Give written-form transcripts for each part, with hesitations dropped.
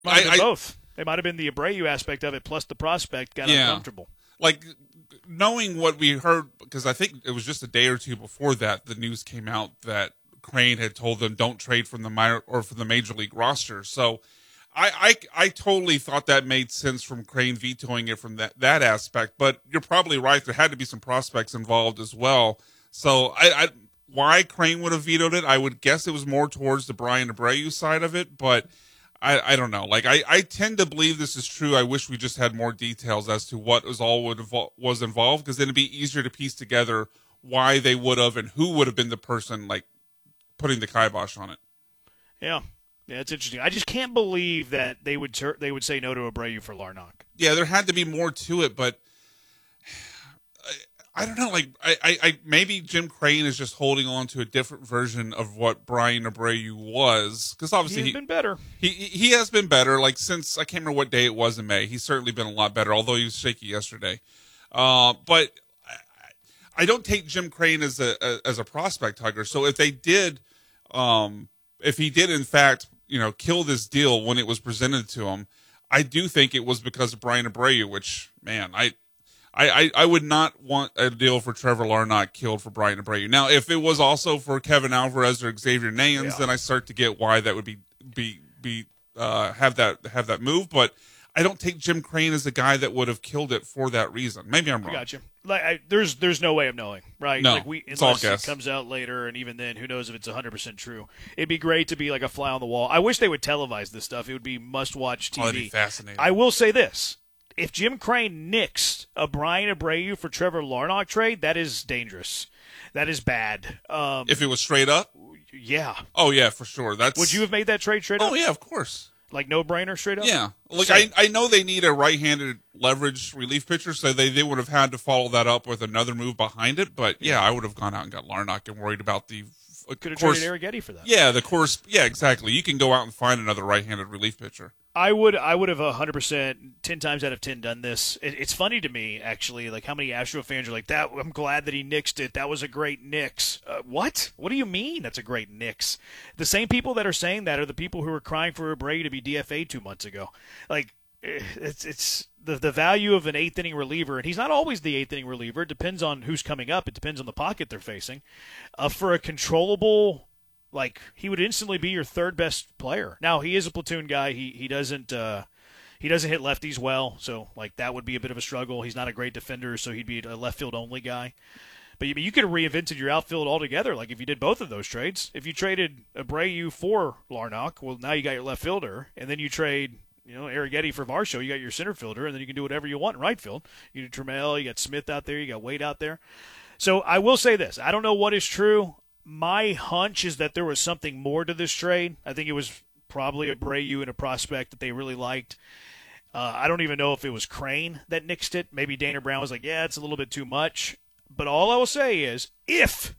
Might have been both. It might have been the Abreu aspect of it plus the prospect got uncomfortable. Like, knowing what we heard, because I think it was just a day or two before that the news came out that Crane had told them don't trade from the minor or from the major league roster. So I totally thought that made sense from Crane vetoing it from that aspect. But you're probably right. There had to be some prospects involved as well. So why Crane would have vetoed it, I would guess it was more towards the Brian Abreu side of it. But I don't know. Like, I tend to believe this is true. I wish we just had more details as to what was involved, because then it'd be easier to piece together why they would have and who would have been the person, like, putting the kibosh on it. Yeah, it's interesting. I just can't believe that they would say no to Abreu for Larnach. Yeah, there had to be more to it, but I don't know. Like, I maybe Jim Crane is just holding on to a different version of what Brian Abreu was, because obviously he's been better. He has been better. Like, since I can't remember what day it was in May, he's certainly been a lot better. Although he was shaky yesterday, but I don't take Jim Crane as a prospect hugger. So if they did, if he did in fact, kill this deal when it was presented to him, I do think it was because of Brian Abreu. Which, man, I would not want a deal for Trevor Larnach killed for Brian Abreu. Now, if it was also for Kevin Alvarez or Xavier Nayans, then I start to get why that would have that move. But I don't take Jim Crane as the guy that would have killed it for that reason. Maybe I'm wrong. I got you. Like, there's no way of knowing, right? No, like it's all unless guess. It comes out later, and even then, who knows if it's 100% true. It'd be great to be like a fly on the wall. I wish they would televise this stuff. It would be must-watch TV. Oh, that'd be fascinating. I will say this. If Jim Crane nixed a Brian Abreu for Trevor Larnach trade, that is dangerous. That is bad. If it was straight up? Yeah. Oh, yeah, for sure. Would you have made that trade straight up? Oh, yeah, of course. Like no-brainer straight up? Yeah. Look, I know they need a right-handed leverage relief pitcher, so they would have had to follow that up with another move behind it. But, yeah, I would have gone out and got Larnach and worried about the could have traded Arrighetti for that. Yeah, the course. Yeah, exactly. You can go out and find another right-handed relief pitcher. I would have 100%, 10 times out of 10 done this. It's funny to me, actually, like how many Astro fans are like, "That I'm glad that he nixed it. That was a great nix." What? What do you mean that's a great nix? The same people that are saying that are the people who were crying for Abreu to be DFA'd 2 months ago. Like, it's the value of an eighth-inning reliever, and he's not always the eighth-inning reliever. It depends on who's coming up. It depends on the pocket they're facing. For a controllable... Like, he would instantly be your third best player. Now, he is a platoon guy. He doesn't hit lefties well, so like that would be a bit of a struggle. He's not a great defender, so he'd be a left field only guy. But you could have reinvented your outfield altogether. Like if you did both of those trades, if you traded Abreu for Larnach, well now you got your left fielder, and then you trade Arrighetti for Varsho, you got your center fielder, and then you can do whatever you want in right field. You got Trammell, you got Smith out there, you got Wade out there. So I will say this: I don't know what is true. My hunch is that there was something more to this trade. I think it was probably Abreu and a prospect that they really liked. I don't even know if it was Crane that nixed it. Maybe Dana Brown was like, yeah, it's a little bit too much. But all I will say is, if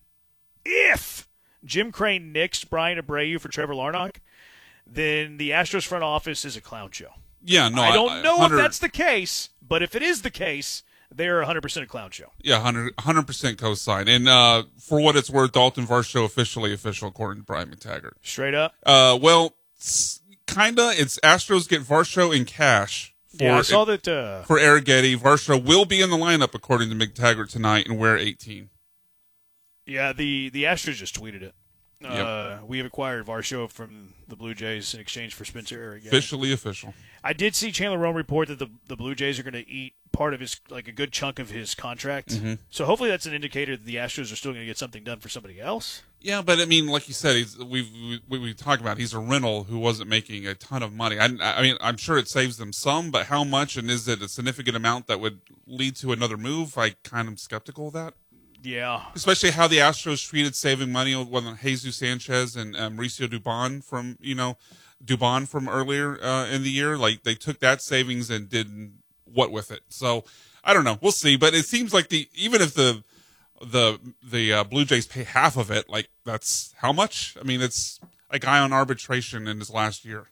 Jim Crane nixed Brian Abreu for Trevor Larnach, then the Astros front office is a clown show. Yeah, no, I don't know if that's the case, but if it is the case, they're 100% a clown show. Yeah, 100% co-sign. And for what it's worth, Dalton Varsho official according to Brian McTaggart. Straight up? Well, kinda. It's Astros get Varsho in cash. I saw that. For Arrighetti, Varsho will be in the lineup according to McTaggart tonight and wear 18. Yeah, the Astros just tweeted it. Yep. We have acquired Varsho from the Blue Jays in exchange for Spencer Arrighetti. Officially official. I did see Chandler Rome report that the Blue Jays are going to eat part of his, like a good chunk of his contract. Mm-hmm. So hopefully that's an indicator that the Astros are still going to get something done for somebody else. Yeah, but I mean, like you said, we talked about he's a rental who wasn't making a ton of money. I mean, I'm sure it saves them some, but how much, and is it a significant amount that would lead to another move? I kind of skeptical of that. Yeah. Especially how the Astros treated saving money when Jesus Sanchez and Mauricio Dubon from earlier in the year. Like, they took that savings and did what with it. So, I don't know. We'll see. But it seems like even if the Blue Jays pay half of it, like, that's how much? I mean, it's a guy on arbitration in his last year.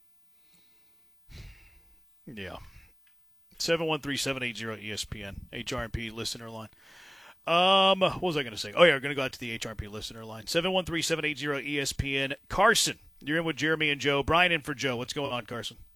Yeah. 713-780-ESPN, HRP listener line. What was I going to say? Oh, yeah, we're going to go out to the HRP listener line. 713-780-ESPN. Carson, you're in with Jeremy and Joe. Brian in for Joe. What's going on, Carson?